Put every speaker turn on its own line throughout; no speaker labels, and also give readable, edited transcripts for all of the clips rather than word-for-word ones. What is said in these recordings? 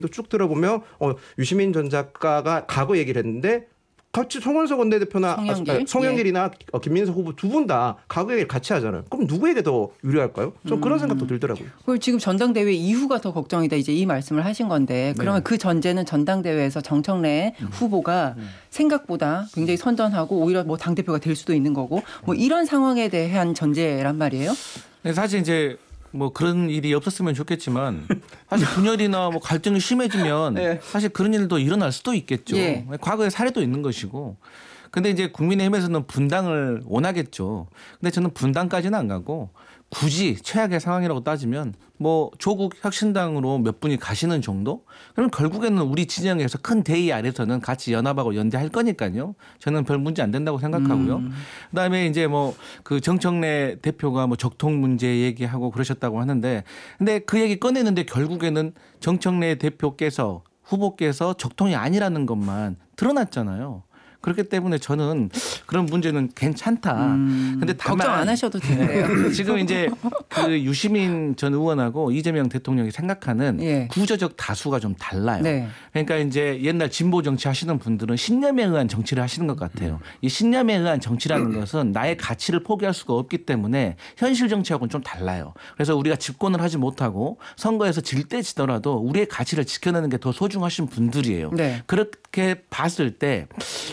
쭉 들어보면 유시민 전 작가가 과거 얘기를 했는데 같이 송원석 원내대표나 송영길이나 김민석 후보 두 분 다 과거 얘기를 같이 하잖아요. 그럼 누구에게 더 유리할까요? 좀 그런 생각도 들더라고요.
그리고 지금 전당대회 이후가 더 걱정이다. 이제 이 말씀을 하신 건데 그러면 그 전제는 전당대회에서 정청래 후보가 생각보다 굉장히 선전하고 오히려 뭐 당대표가 될 수도 있는 거고 뭐 이런 상황에 대한 전제란 말이에요.
사실 이제 뭐 그런 일이 없었으면 좋겠지만 사실 분열이나 뭐 갈등이 심해지면 사실 그런 일도 일어날 수도 있겠죠. 과거에 사례도 있는 것이고. 근데 이제 국민의힘에서는 분당을 원하겠죠. 근데 저는 분당까지는 안 가고 굳이 최악의 상황이라고 따지면 뭐 조국 혁신당으로 몇 분이 가시는 정도? 그럼 결국에는 우리 진영에서 큰 대의 아래서는 같이 연합하고 연대할 거니까요. 저는 별 문제 안 된다고 생각하고요. 그다음에 이제 뭐 그 정청래 대표가 뭐 적통 문제 얘기하고 그러셨다고 하는데 근데 그 얘기 꺼내는데 결국에는 정청래 대표께서 후보께서 적통이 아니라는 것만 드러났잖아요. 그렇기 때문에 저는 그런 문제는 괜찮다. 근데 다만
걱정 안 하셔도 돼요.
지금 이제 그 유시민 전 의원하고 이재명 대통령이 생각하는 구조적 다수가 좀 달라요. 그러니까 이제 옛날 진보 정치 하시는 분들은 신념에 의한 정치를 하시는 것 같아요. 이 신념에 의한 정치라는 것은 나의 가치를 포기할 수가 없기 때문에 현실 정치하고는 좀 달라요. 그래서 우리가 집권을 하지 못하고 선거에서 질 때 지더라도 우리의 가치를 지켜내는 게 더 소중하신 분들이에요. 그렇게 봤을 때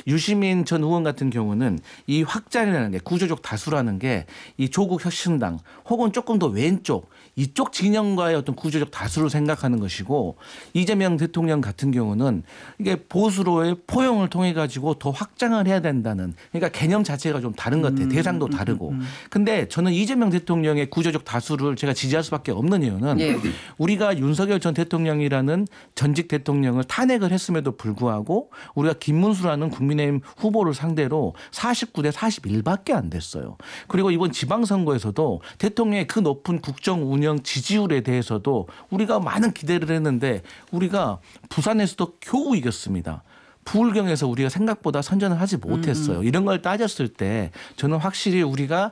유시민 전 의원 같은 경우는 이 확장이라는 게 구조적 다수라는 게 이 조국 혁신당 혹은 조금 더 왼쪽 이쪽 진영과의 어떤 구조적 다수를 생각하는 것이고 이재명 대통령 같은 경우는 이게 보수로의 포용을 통해 가지고 더 확장을 해야 된다는 그러니까 개념 자체가 좀 다른 것 같아요. 대상도 다르고. 근데 저는 이재명 대통령의 구조적 다수를 제가 지지할 수밖에 없는 이유는 우리가 윤석열 전 대통령이라는 전직 대통령을 탄핵을 했음에도 불구하고 우리가 김문수라는 국민의힘 후보를 상대로 49대 41밖에 안 됐어요. 그리고 이번 지방선거에서도 대통령의 그 높은 국정 운영 지지율에 대해서도 우리가 많은 기대를 했는데 우리가 부산에서도 겨우 이겼습니다. 부울경에서 우리가 생각보다 선전을 하지 못했어요. 이런 걸 따졌을 때 저는 확실히 우리가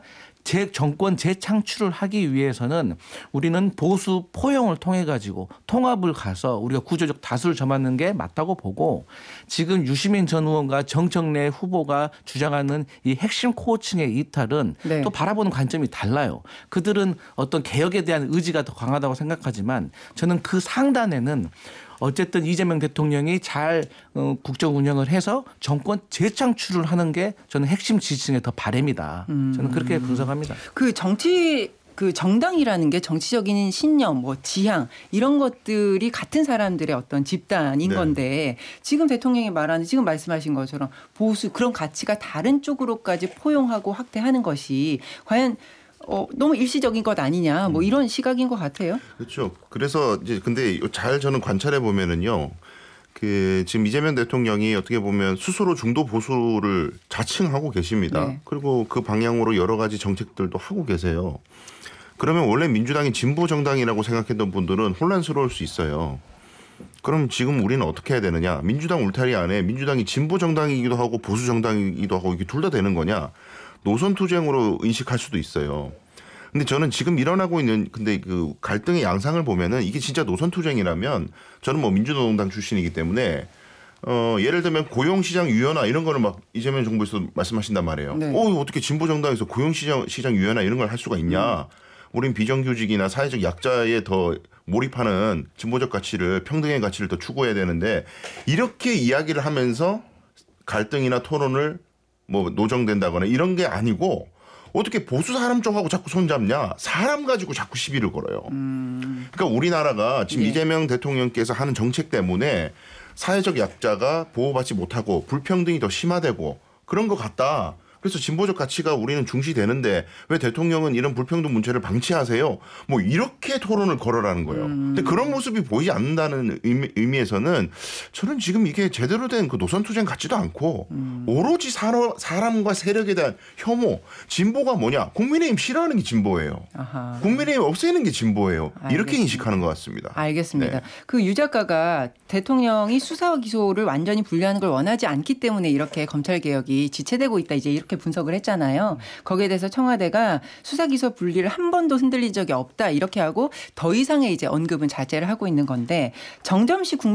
정권 재창출을 하기 위해서는 우리는 보수 포용을 통해 가지고 통합을 가서 우리가 구조적 다수를 점하는 게 맞다고 보고 지금 유시민 전 의원과 정청래 후보가 주장하는 이 핵심 코어층의 이탈은 또 바라보는 관점이 달라요. 그들은 어떤 개혁에 대한 의지가 더 강하다고 생각하지만 저는 그 상단에는 어쨌든 이재명 대통령이 잘 국정 운영을 해서 정권 재창출을 하는 게 저는 핵심 지지층의 더 바람이다. 저는 그렇게 분석합니다.
그 정당이라는 게 정치적인 신념, 뭐 지향 이런 것들이 같은 사람들의 어떤 집단인 건데 지금 대통령이 말하는 지금 말씀하신 것처럼 보수 그런 가치가 다른 쪽으로까지 포용하고 확대하는 것이 과연 너무 일시적인 것 아니냐 뭐 이런 시각인 것 같아요.
그렇죠. 그래서 이제 근데 잘 저는 관찰해 보면은요. 그 지금 이재명 대통령이 어떻게 보면 스스로 중도 보수를 자칭하고 계십니다. 그리고 그 방향으로 여러 가지 정책들도 하고 계세요. 그러면 원래 민주당이 진보 정당이라고 생각했던 분들은 혼란스러울 수 있어요. 그럼 지금 우리는 어떻게 해야 되느냐. 민주당 울타리 안에 민주당이 진보 정당이기도 하고 보수 정당이기도 하고 이게 둘 다 되는 거냐. 노선투쟁으로 인식할 수도 있어요. 근데 저는 지금 일어나고 있는 근데 그 갈등의 양상을 보면은 이게 진짜 노선투쟁이라면 저는 뭐 민주노동당 출신이기 때문에 예를 들면 고용시장 유연화 이런 거를 막 이재명 정부에서 말씀하신단 말이에요. 어떻게 진보 정당에서 고용시장 유연화 이런 걸 할 수가 있냐. 우린 비정규직이나 사회적 약자에 더 몰입하는 진보적 가치를 평등의 가치를 더 추구해야 되는데 이렇게 이야기를 하면서 갈등이나 토론을 뭐 노정된다거나 이런 게 아니고 어떻게 보수 사람 쪽하고 자꾸 손잡냐. 사람 가지고 자꾸 시비를 걸어요. 그러니까 우리나라가 지금 이재명 대통령께서 하는 정책 때문에 사회적 약자가 보호받지 못하고 불평등이 더 심화되고 그런 것 같다. 그래서 진보적 가치가 우리는 중시되는데 왜 대통령은 이런 불평등 문제를 방치하세요? 뭐 이렇게 토론을 걸어라는 거예요. 근데 그런 모습이 보이지 않는다는 의미에서는 저는 지금 이게 제대로 된 그 노선투쟁 같지도 않고 오로지 사람과 세력에 대한 혐오. 진보가 뭐냐? 국민의힘 싫어하는 게 진보예요. 국민의힘 없애는 게 진보예요. 알겠습니다. 이렇게 인식하는 것 같습니다.
알겠습니다. 그 유 작가가 대통령이 수사와 기소를 완전히 분리하는 걸 원하지 않기 때문에 이렇게 검찰개혁이 지체되고 있다 이제 이렇게 이렇게 분석을 했잖아요. 거기에 대해서 청와대가 수사기소 분리를 한 번도 흔들린 적이 없다 이렇게 하고 더 이상의 이제 언급은 자제를 하고 있는 건데 정점식